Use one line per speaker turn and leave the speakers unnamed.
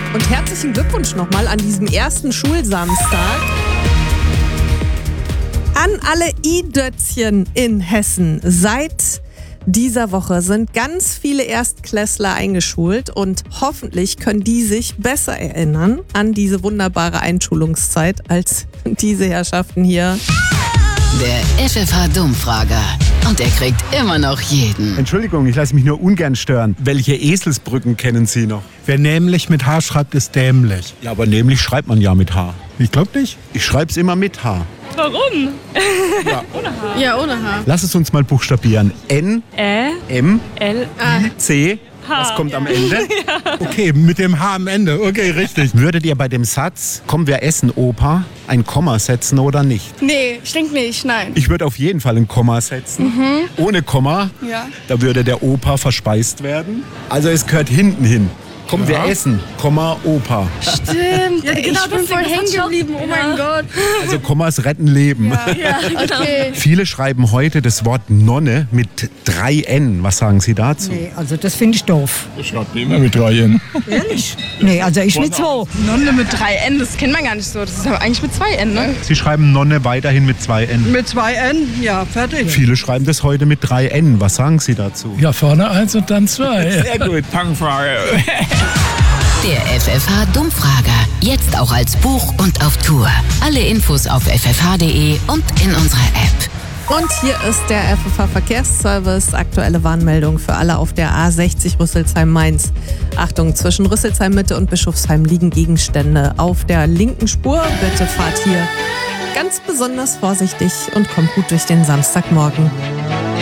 Und herzlichen Glückwunsch nochmal an diesem ersten Schulsamstag. An alle I-Dötzchen in Hessen. Seit dieser Woche sind ganz viele Erstklässler eingeschult und hoffentlich können die sich besser erinnern an diese wunderbare Einschulungszeit als diese Herrschaften hier.
Der FFH-Dummfrager. Und er kriegt immer noch jeden.
Entschuldigung, ich lasse mich nur ungern stören. Welche Eselsbrücken kennen Sie noch?
Wer nämlich mit H schreibt, ist dämlich.
Ja, aber nämlich schreibt man ja mit H.
Ich glaube nicht.
Ich schreibe es immer mit H.
Warum?
Ja.
Ohne H.
Ja, ohne H.
Lass es uns mal buchstabieren. N, M,
L,
C. Was kommt am Ende?
Okay, mit dem H am Ende. Okay, richtig.
Würdet ihr bei dem Satz, komm, wir essen, Opa, ein Komma setzen oder nicht?
Nee, ich denke nicht, nein.
Ich würde auf jeden Fall ein Komma setzen. Ohne Komma,
Ja.
da würde der Opa verspeist werden. Also es gehört hinten hin. Komm, wir essen, Komma, Opa.
Stimmt,
Ja, genau,
ich bin voll
deswegen,
hängen
das hat
geblieben, oh mein Gott.
Also Kommas retten Leben.
Okay.
Viele schreiben heute das Wort Nonne mit 3 N. Was sagen Sie dazu?
Nee, also das finde ich doof.
Ich schreibe immer mit 3 N.
Ehrlich? Nee, also ich mit 2.
Nonne mit 3 N, das kennt man gar nicht so. Das ist aber eigentlich mit 2 N, ne?
Sie schreiben Nonne weiterhin mit 2 N.
Mit 2 N? Ja, fertig.
Viele schreiben das heute mit 3 N. Was sagen Sie dazu?
Ja, vorne 1 und dann 2.
Sehr gut. Fangfrage.
Der FFH-Dummfrager. Jetzt auch als Buch und auf Tour. Alle Infos auf ffh.de und in unserer App.
Und hier ist der FFH Verkehrsservice. Aktuelle Warnmeldung für alle auf der A60 Rüsselsheim-Mainz. Achtung, zwischen Rüsselsheim-Mitte und Bischofsheim liegen Gegenstände auf der linken Spur. Bitte fahrt hier ganz besonders vorsichtig und kommt gut durch den Samstagmorgen.